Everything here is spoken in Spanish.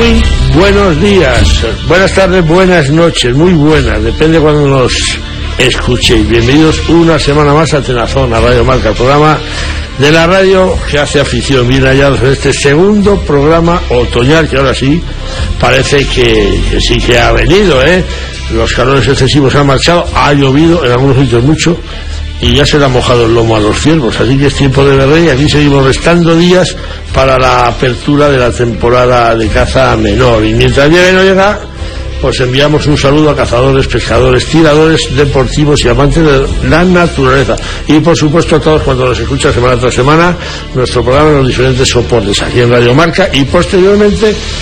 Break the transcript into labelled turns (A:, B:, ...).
A: Muy buenos días, buenas tardes, buenas noches, muy buenas, depende cuando nos escuchéis. Bienvenidos una semana más a Tenazón, a Radio Marca, el programa de la radio que hace afición. Bien hallados en este segundo programa otoñal, que ahora sí parece que sí que ha venido, Los calores excesivos han marchado, ha llovido en algunos sitios mucho y ya se le ha mojado el lomo a los ciervos, así que es tiempo de berrey y aquí seguimos restando días para la apertura de la temporada de caza menor. Y mientras llegue y no llega, pues enviamos un saludo a cazadores, pescadores, tiradores deportivos y amantes de la naturaleza. Y por supuesto a todos cuando nos escuchan semana tras semana nuestro programa en los diferentes soportes, aquí en Radio Marca y posteriormente